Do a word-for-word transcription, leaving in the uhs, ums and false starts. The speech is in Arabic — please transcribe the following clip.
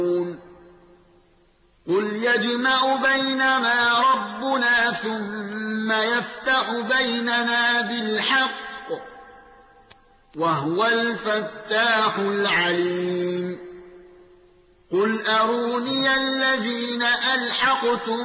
قل يجمع بيننا ربنا ثم يفتح بيننا بالحق وهو الفتاح العليم قل أروني الذين ألحقتم